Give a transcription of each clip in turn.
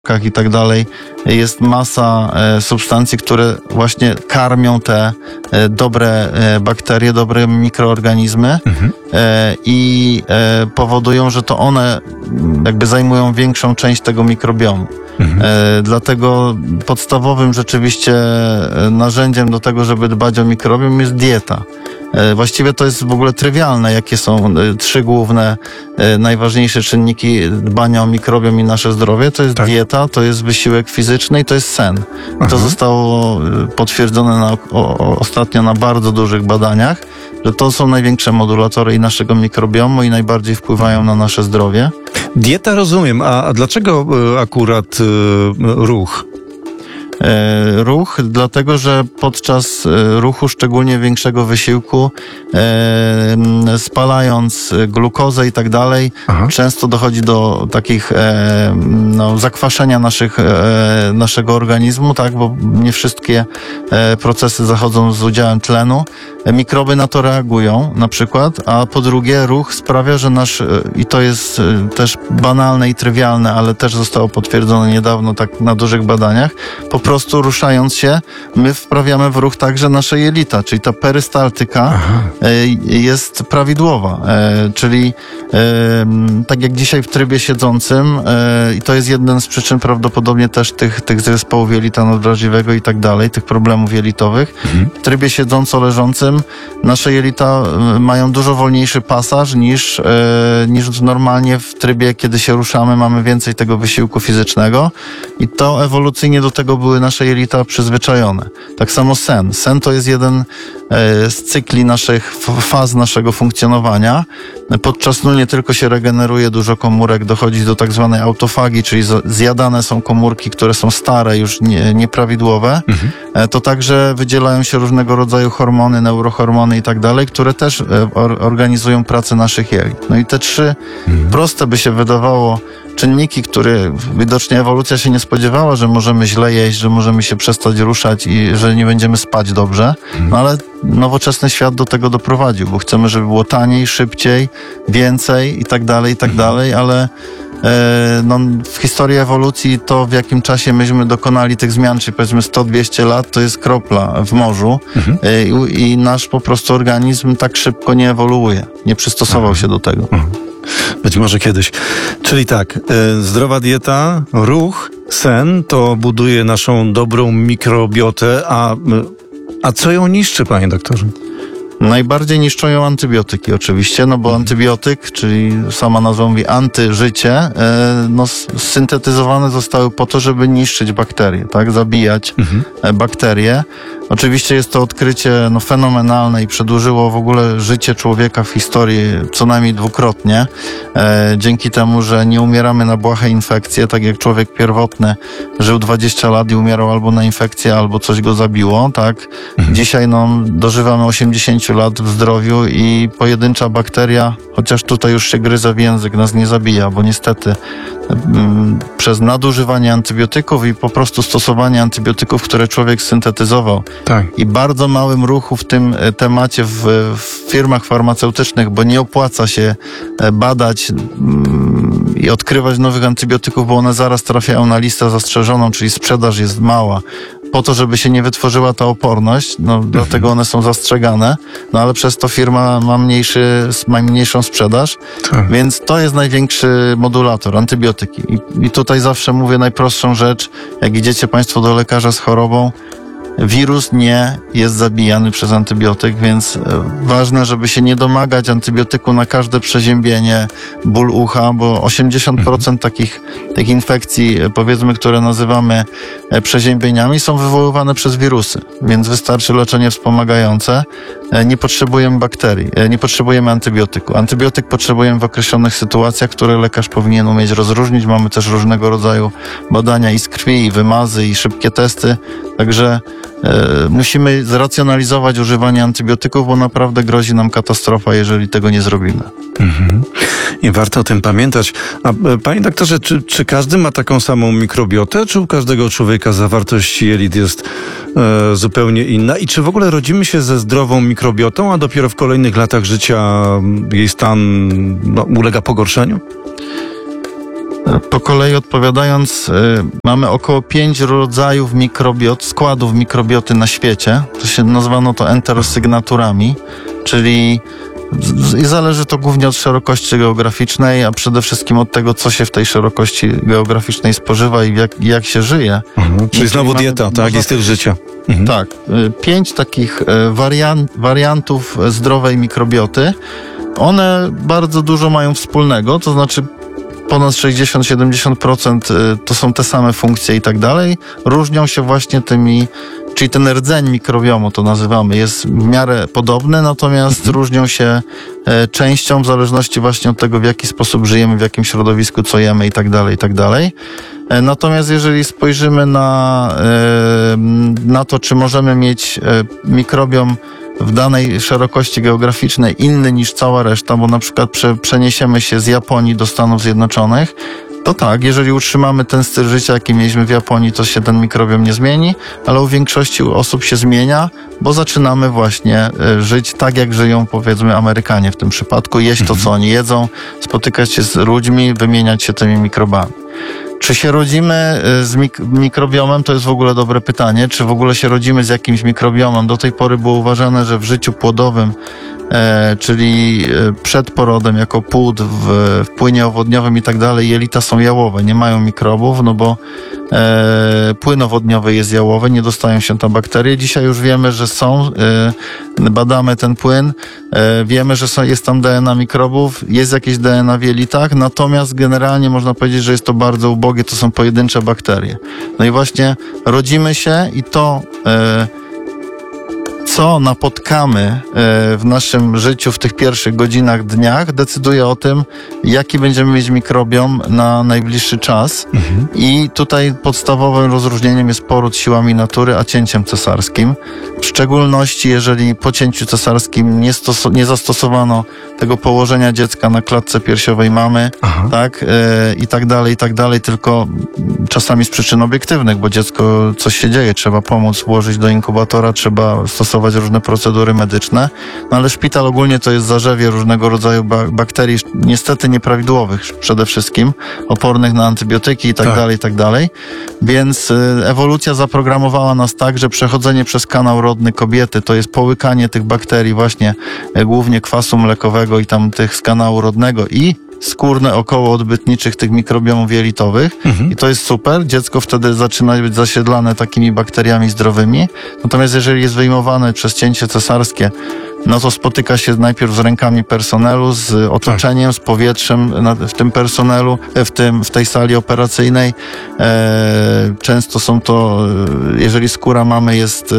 i tak dalej, jest masa substancji, które właśnie karmią te dobre bakterie, dobre mikroorganizmy i powodują, że to one jakby zajmują większą część tego mikrobiomu. Dlatego podstawowym rzeczywiście narzędziem do tego, żeby dbać o mikrobiom, jest dieta. Właściwie to jest w ogóle trywialne, jakie są 3 główne, najważniejsze czynniki dbania o mikrobiom i nasze zdrowie. To jest dieta, to jest wysiłek fizyczny i to jest sen. To zostało potwierdzone ostatnio na bardzo dużych badaniach, że to są największe modulatory i naszego mikrobiomu i najbardziej wpływają na nasze zdrowie. Dieta rozumiem, a dlaczego akurat ruch? Ruch, dlatego że podczas ruchu, szczególnie większego wysiłku, spalając glukozę i tak dalej, często dochodzi do takich zakwaszenia naszego organizmu, tak, bo nie wszystkie procesy zachodzą z udziałem tlenu. Mikroby na to reagują na przykład, a po drugie ruch sprawia, że i to jest też banalne i trywialne, ale też zostało potwierdzone niedawno tak na dużych badaniach, po prostu ruszając się, my wprawiamy w ruch także nasze jelita, czyli ta perystaltyka jest prawidłowa, czyli tak jak dzisiaj w trybie siedzącym i to jest jeden z przyczyn prawdopodobnie też tych zespołów jelita nadwrażliwego i tak dalej, tych problemów jelitowych. W trybie siedząco-leżącym nasze jelita mają dużo wolniejszy pasaż niż normalnie w trybie, kiedy się ruszamy, mamy więcej tego wysiłku fizycznego i to ewolucyjnie do tego były nasze jelita przyzwyczajone. Tak samo sen. Sen to jest jeden z cykli faz naszego funkcjonowania. Podczas snu nie tylko się regeneruje dużo komórek, dochodzi do tak zwanej autofagii, czyli zjadane są komórki, które są stare, już nieprawidłowe. To także wydzielają się różnego rodzaju hormony, neurohormony i tak dalej, które też organizują pracę naszych jelit. No i te 3 proste by się wydawało czynniki, które widocznie ewolucja się nie spodziewała, że możemy źle jeść, że możemy się przestać ruszać i że nie będziemy spać dobrze, no ale nowoczesny świat do tego doprowadził, bo chcemy, żeby było taniej, szybciej, więcej i tak dalej, ale w historii ewolucji to, w jakim czasie myśmy dokonali tych zmian, czyli powiedzmy 100-200 lat, to jest kropla w morzu i nasz po prostu organizm tak szybko nie ewoluuje, nie przystosował się do tego. Być może kiedyś. Czyli tak, zdrowa dieta, ruch, sen to buduje naszą dobrą mikrobiotę, a co ją niszczy, panie doktorze? Najbardziej niszczą ją antybiotyki oczywiście, no bo antybiotyk, czyli sama nazwa mówi antyżycie, syntetyzowane zostały po to, żeby niszczyć bakterie, tak, zabijać bakterie. Oczywiście jest to odkrycie fenomenalne i przedłużyło w ogóle życie człowieka w historii co najmniej 2-krotnie. Dzięki temu, że nie umieramy na błahe infekcje, tak jak człowiek pierwotny żył 20 lat i umierał albo na infekcję, albo coś go zabiło, tak. Dzisiaj dożywamy 80 lat w zdrowiu i pojedyncza bakteria, chociaż tutaj już się gryza w język, nas nie zabija, bo niestety przez nadużywanie antybiotyków i po prostu stosowanie antybiotyków, które człowiek syntetyzował i bardzo małym ruchu w tym temacie w firmach farmaceutycznych, bo nie opłaca się badać i odkrywać nowych antybiotyków, bo one zaraz trafiają na listę zastrzeżoną, czyli sprzedaż jest mała. Po to, żeby się nie wytworzyła ta oporność, dlatego one są zastrzegane, ale przez to firma ma mniejszą sprzedaż, więc to jest największy modulator, antybiotyki. I tutaj zawsze mówię najprostszą rzecz, jak idziecie państwo do lekarza z chorobą, wirus nie jest zabijany przez antybiotyk, więc ważne, żeby się nie domagać antybiotyku na każde przeziębienie, ból ucha, bo 80% tych infekcji, powiedzmy, które nazywamy przeziębieniami, są wywoływane przez wirusy, więc wystarczy leczenie wspomagające. Nie potrzebujemy bakterii, nie potrzebujemy antybiotyku. Antybiotyk potrzebujemy w określonych sytuacjach, które lekarz powinien umieć rozróżnić. Mamy też różnego rodzaju badania i z krwi, i wymazy, i szybkie testy, także musimy zracjonalizować używanie antybiotyków, bo naprawdę grozi nam katastrofa, jeżeli tego nie zrobimy. I warto o tym pamiętać. A panie doktorze, czy każdy ma taką samą mikrobiotę, czy u każdego człowieka zawartość jelit jest zupełnie inna? I czy w ogóle rodzimy się ze zdrową mikrobiotą, a dopiero w kolejnych latach życia jej stan ulega pogorszeniu? Po kolei odpowiadając, mamy około 5 rodzajów składów mikrobioty na świecie. To się nazwano to enterosygnaturami, czyli i zależy to głównie od szerokości geograficznej, a przede wszystkim od tego, co się w tej szerokości geograficznej spożywa i jak się żyje. Czyli znowu dieta, tak? I styl życia. Tak. 5 takich wariantów zdrowej mikrobioty. One bardzo dużo mają wspólnego, to znaczy ponad 60-70% to są te same funkcje i tak dalej. Różnią się właśnie tymi, czyli ten rdzeń mikrobiomu to nazywamy, jest w miarę podobny, natomiast różnią się częścią w zależności właśnie od tego, w jaki sposób żyjemy, w jakim środowisku, co jemy i tak dalej, i tak dalej. Natomiast jeżeli spojrzymy na to, czy możemy mieć mikrobiom w danej szerokości geograficznej inny niż cała reszta, bo na przykład przeniesiemy się z Japonii do Stanów Zjednoczonych, to tak, jeżeli utrzymamy ten styl życia, jaki mieliśmy w Japonii, to się ten mikrobiom nie zmieni, ale u większości osób się zmienia, bo zaczynamy właśnie żyć tak, jak żyją, powiedzmy, Amerykanie w tym przypadku, jeść to, co oni jedzą, spotykać się z ludźmi, wymieniać się tymi mikrobami. Czy się rodzimy z mikrobiomem? To jest w ogóle dobre pytanie. Czy w ogóle się rodzimy z jakimś mikrobiomem? Do tej pory było uważane, że w życiu płodowym, czyli przed porodem, jako płód w płynie owodniowym i tak dalej, jelita są jałowe, nie mają mikrobów, no bo płyn owodniowy jest jałowy, nie dostają się tam bakterie. Dzisiaj już wiemy, że są, badamy ten płyn, wiemy, że jest tam DNA mikrobów, jest jakieś DNA w jelitach, natomiast generalnie można powiedzieć, że jest to bardzo ubogie, to są pojedyncze bakterie. No i właśnie rodzimy się i to co napotkamy w naszym życiu w tych pierwszych godzinach, dniach, decyduje o tym, jaki będziemy mieć mikrobiom na najbliższy czas. I tutaj podstawowym rozróżnieniem jest poród siłami natury, a cięciem cesarskim. W szczególności, jeżeli po cięciu cesarskim nie zastosowano tego położenia dziecka na klatce piersiowej mamy, tak, i tak dalej, tylko czasami z przyczyn obiektywnych, bo dziecko, coś się dzieje, trzeba pomóc włożyć do inkubatora, trzeba stosować różne procedury medyczne, no ale szpital ogólnie to jest zarzewie różnego rodzaju bakterii, niestety nieprawidłowych przede wszystkim, opornych na antybiotyki i tak dalej, więc ewolucja zaprogramowała nas tak, że przechodzenie przez kanał rodny kobiety to jest połykanie tych bakterii właśnie głównie kwasu mlekowego i tam tych z kanału rodnego i skórne około odbytniczych tych mikrobiomów jelitowych i to jest super. Dziecko wtedy zaczyna być zasiedlane takimi bakteriami zdrowymi. Natomiast jeżeli jest wyjmowane przez cięcie cesarskie, no to spotyka się najpierw z rękami personelu, z otoczeniem, z powietrzem w tym personelu, w tej sali operacyjnej. Często są to, jeżeli skóra mamy jest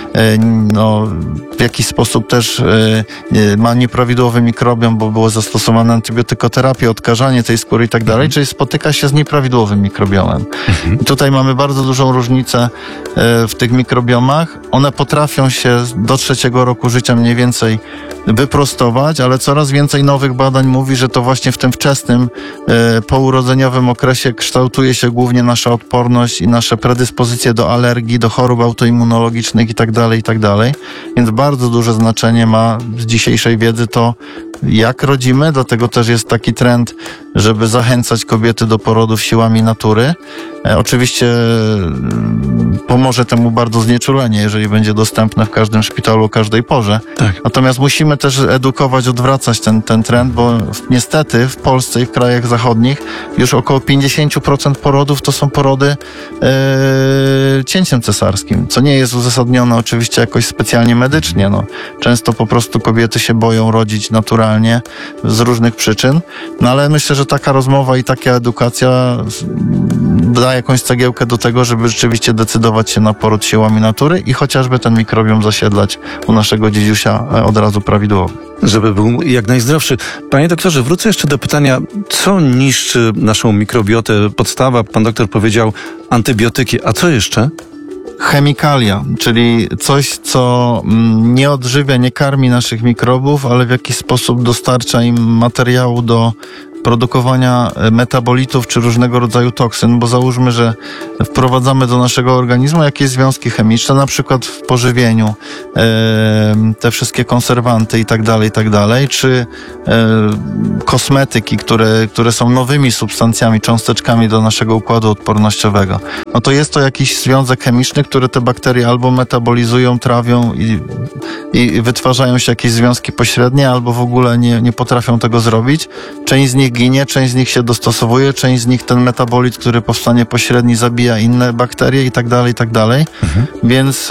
w jakiś sposób też ma nieprawidłowy mikrobiom, bo było zastosowane antybiotykoterapia, odkażanie tej skóry i tak dalej, czyli spotyka się z nieprawidłowym mikrobiomem. I tutaj mamy bardzo dużą różnicę w tych mikrobiomach. One potrafią się do 3. roku życia mniej więcej wyprostować, ale coraz więcej nowych badań mówi, że to właśnie w tym wczesnym pourodzeniowym okresie kształtuje się głównie nasza odporność i nasze predyspozycje do alergii, do chorób autoimmunologicznych i tak dalej. Więc bardzo duże znaczenie ma z dzisiejszej wiedzy to, jak rodzimy, dlatego też jest taki trend, żeby zachęcać kobiety do porodów siłami natury. Oczywiście pomoże temu bardzo znieczulenie, jeżeli będzie dostępne w każdym szpitalu o każdej porze. Natomiast musimy też edukować, odwracać ten trend, bo niestety w Polsce i w krajach zachodnich już około 50% porodów to są porody cięciem cesarskim, co nie jest uzasadnione oczywiście jakoś specjalnie medycznie. No. Często po prostu kobiety się boją rodzić naturalnie z różnych przyczyn, no ale myślę, że taka rozmowa i taka edukacja da jakąś cegiełkę do tego, żeby rzeczywiście decydować się na poród siłami natury i chociażby ten mikrobiom zasiedlać u naszego dziedziusia od razu prawidłowo. Żeby był jak najzdrowszy. Panie doktorze, wrócę jeszcze do pytania, co niszczy naszą mikrobiotę? Podstawa, pan doktor powiedział, antybiotyki, a co jeszcze? Chemikalia, czyli coś, co nie odżywia, nie karmi naszych mikrobów, ale w jakiś sposób dostarcza im materiału do produkowania metabolitów czy różnego rodzaju toksyn, bo załóżmy, że wprowadzamy do naszego organizmu jakieś związki chemiczne, na przykład w pożywieniu, te wszystkie konserwanty i tak dalej, czy kosmetyki, które są nowymi substancjami, cząsteczkami do naszego układu odpornościowego. No to jest to jakiś związek chemiczny, który te bakterie albo metabolizują, trawią i wytwarzają się jakieś związki pośrednie, albo w ogóle nie potrafią tego zrobić. Część z nich ginie, część z nich się dostosowuje, część z nich ten metabolit, który powstanie pośredni, zabija inne bakterie i tak dalej. Więc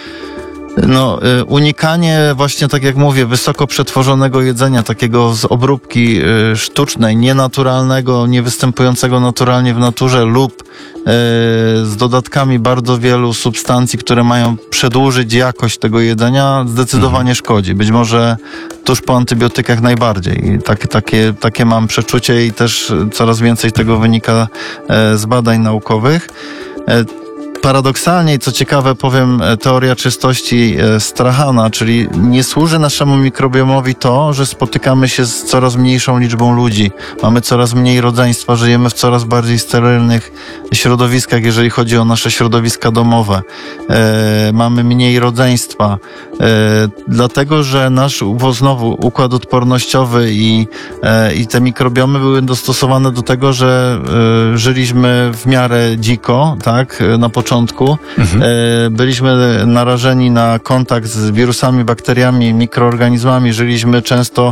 unikanie właśnie, tak jak mówię, wysoko przetworzonego jedzenia, takiego z obróbki sztucznej, nienaturalnego, niewystępującego naturalnie w naturze lub z dodatkami bardzo wielu substancji, które mają przedłużyć jakość tego jedzenia, zdecydowanie szkodzi. Być może tuż po antybiotykach najbardziej. I takie mam przeczucie i też coraz więcej tego wynika z badań naukowych. Paradoksalnie i co ciekawe powiem, teoria czystości Strahana, czyli nie służy naszemu mikrobiomowi to, że spotykamy się z coraz mniejszą liczbą ludzi, mamy coraz mniej rodzeństwa, żyjemy w coraz bardziej sterylnych środowiskach, jeżeli chodzi o nasze środowiska domowe. Mamy mniej rodzeństwa, dlatego, że nasz znowu układ odpornościowy i te mikrobiomy były dostosowane do tego, że żyliśmy w miarę dziko, tak, na początku. Byliśmy narażeni na kontakt z wirusami, bakteriami, mikroorganizmami. Żyliśmy często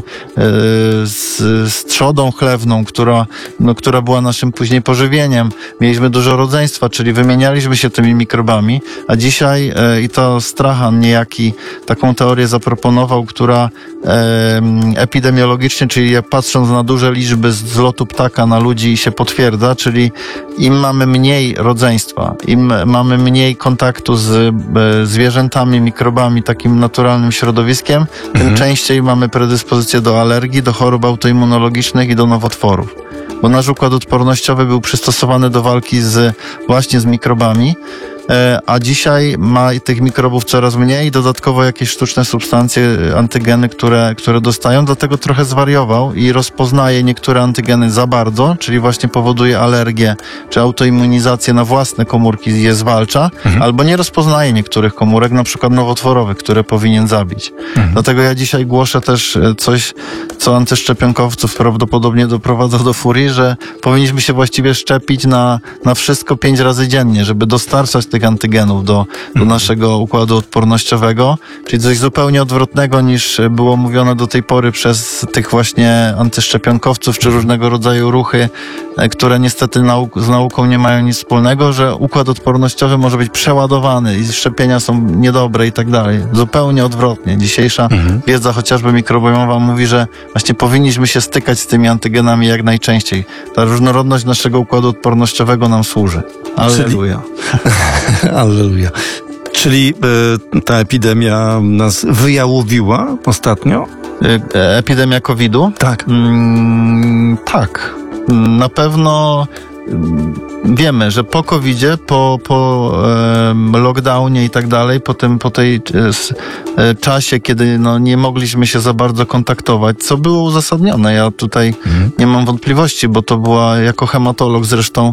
z trzodą chlewną, która była naszym później pożywieniem. Mieliśmy dużo rodzeństwa, czyli wymienialiśmy się tymi mikrobami, a dzisiaj i to Strahan niejaki taką teorię zaproponował, która epidemiologicznie, czyli jak patrząc na duże liczby z lotu ptaka na ludzi się potwierdza, czyli im mamy mniej rodzeństwa, im mamy mniej kontaktu z zwierzętami, mikrobami, takim naturalnym środowiskiem, tym częściej mamy predyspozycję do alergii, do chorób autoimmunologicznych i do nowotworów. Bo nasz układ odpornościowy był przystosowany do walki właśnie z mikrobami, a dzisiaj ma tych mikrobów coraz mniej, dodatkowo jakieś sztuczne substancje, antygeny, które dostają, dlatego trochę zwariował i rozpoznaje niektóre antygeny za bardzo, czyli właśnie powoduje alergię czy autoimmunizację na własne komórki i je zwalcza, albo nie rozpoznaje niektórych komórek, na przykład nowotworowych, które powinien zabić. Dlatego ja dzisiaj głoszę też coś, co antyszczepionkowców prawdopodobnie doprowadza do furii, że powinniśmy się właściwie szczepić na wszystko 5 razy dziennie, żeby dostarczać tych antygenów do naszego układu odpornościowego, czyli coś zupełnie odwrotnego niż było mówione do tej pory przez tych właśnie antyszczepionkowców, czy różnego rodzaju ruchy, które niestety z nauką nie mają nic wspólnego, że układ odpornościowy może być przeładowany i szczepienia są niedobre i tak dalej. Zupełnie odwrotnie. Dzisiejsza wiedza chociażby mikrobiomowa mówi, że właśnie powinniśmy się stykać z tymi antygenami jak najczęściej. Ta różnorodność naszego układu odpornościowego nam służy. Alleluja. Alleluja. Czyli ta epidemia nas wyjałowiła ostatnio? Epidemia COVID-u? Tak. Tak. Na pewno wiemy, że po COVID-zie, po lockdownie i tak dalej, po tej czasie, kiedy nie mogliśmy się za bardzo kontaktować, co było uzasadnione. Ja tutaj nie mam wątpliwości, bo to była jako hematolog zresztą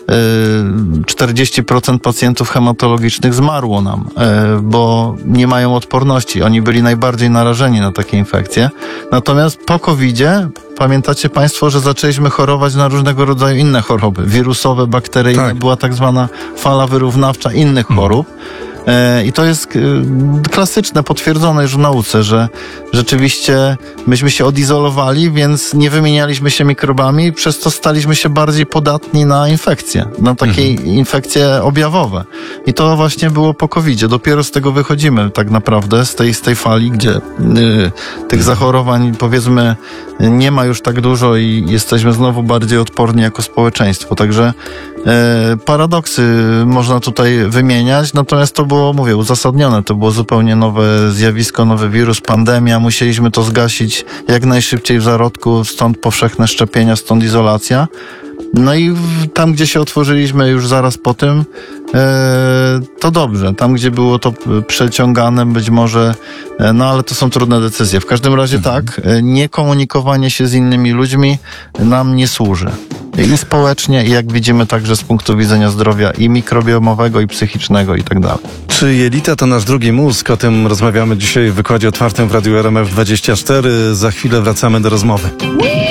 40% pacjentów hematologicznych zmarło nam, bo nie mają odporności. Oni byli najbardziej narażeni na takie infekcje. Natomiast po COVID-zie pamiętacie Państwo, że zaczęliśmy chorować na różnego rodzaju inne choroby, wirusowe, bakteryjne, tak. Była tak zwana fala wyrównawcza innych chorób. I to jest klasyczne, potwierdzone już w nauce, że rzeczywiście myśmy się odizolowali, więc nie wymienialiśmy się mikrobami, przez to staliśmy się bardziej podatni na infekcje, na takie infekcje objawowe. I to właśnie było po COVID-zie. Dopiero z tego wychodzimy tak naprawdę, z tej fali, gdzie tych zachorowań, powiedzmy, nie ma już tak dużo i jesteśmy znowu bardziej odporni jako społeczeństwo. Także paradoksy można tutaj wymieniać, natomiast to było, mówię, uzasadnione. To było zupełnie nowe zjawisko, nowy wirus, pandemia. Musieliśmy to zgasić jak najszybciej w zarodku, stąd powszechne szczepienia, stąd izolacja. No i tam, gdzie się otworzyliśmy już zaraz po tym, to dobrze. Tam, gdzie było to przeciągane, być może, no ale to są trudne decyzje. W każdym razie tak, niekomunikowanie się z innymi ludźmi nam nie służy. I społecznie, i jak widzimy także z punktu widzenia zdrowia i mikrobiomowego, i psychicznego, i tak dalej. Czy jelita to nasz drugi mózg? O tym rozmawiamy dzisiaj w wykładzie otwartym w Radiu RMF24. Za chwilę wracamy do rozmowy.